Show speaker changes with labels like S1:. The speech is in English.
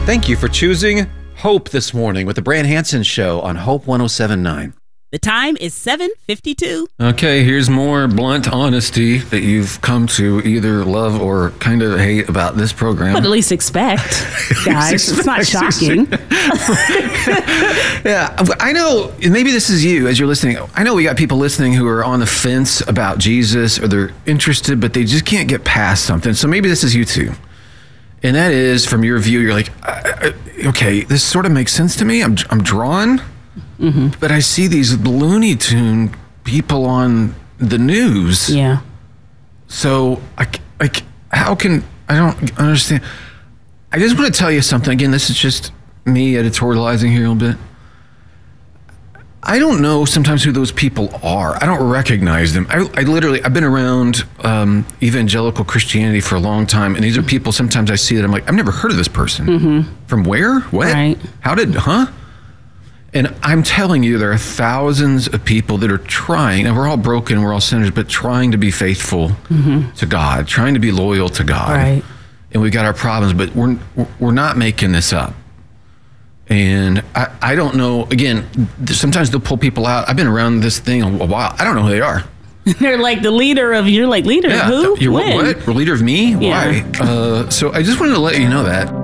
S1: Thank you for choosing Hope this morning with the Brand Hansen Show on Hope 107.9.
S2: The time is 7:52.
S3: Okay, here's more blunt honesty that you've come to either love or kind of hate about this program.
S2: But at least expect, guys. It's not shocking.
S3: Yeah, I know, maybe this is you as you're listening. I know we got people listening who are on the fence about Jesus, or they're interested, but they just can't get past something. So maybe this is you too. And that is, from your view, you're like, okay, this sort of makes sense to me. I'm drawn. Mm-hmm. But I see these Looney Tune people on the news.
S2: Yeah.
S3: So how can, I don't understand. I just want to tell you something. Again, this is just me editorializing here a little bit. I don't know sometimes who those people are. I don't recognize them. I've been around evangelical Christianity for a long time, and these are people, sometimes I see that I'm like, I've never heard of this person. Mm-hmm. From where? What?
S2: Right.
S3: How did, And I'm telling you, there are thousands of people that are trying, and we're all broken, we're all sinners, but trying to be faithful to God, trying to be loyal to God.
S2: Right.
S3: And we got our problems, but we're not making this up. And I don't know, again, sometimes they'll pull people out. I've been around this thing a while. I don't know who they are.
S2: They're like the leader of, you're like, leader of who?
S3: You're
S2: when?
S3: what? Leader of me?
S2: Yeah.
S3: Why? So I just wanted to let you know that.